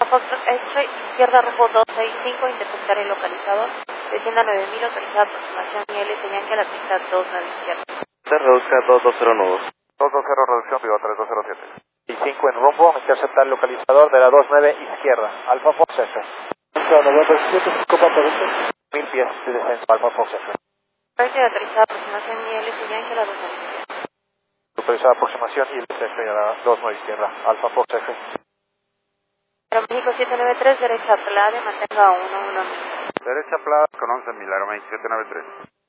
Fox X-Ray, izquierda rumbo 265, interceptar el localizador, descienda 9000, autorizada aproximación y LS Yankee a la pista 29 izquierda. Se reduzca 220 nudos. 220, reducción, Vivo 3207. Y 5 en rumbo, interceptar el localizador de la 29 izquierda, Alfa Fox F. 1000 pies de descenso, Alfa Fox F. Autorizada aproximación y LS Yankee a la 29 izquierda. Autorizada aproximación y LS a la 29 izquierda, Alfa Fox F. Aeroméxico 793, derecha plana, mantenga 11. Derecha plana con 11.000, Aeroméxico 793.